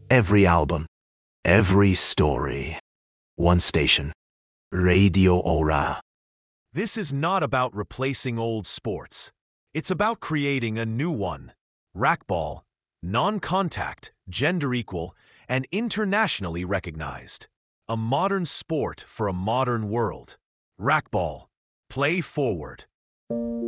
Every album, every story. One station. Radio Aura. This is not about replacing old sports. It's about creating a new one. Racquetball, non-contact, gender-equal, and internationally recognized. A modern sport for a modern world. Racquetball. Play forward.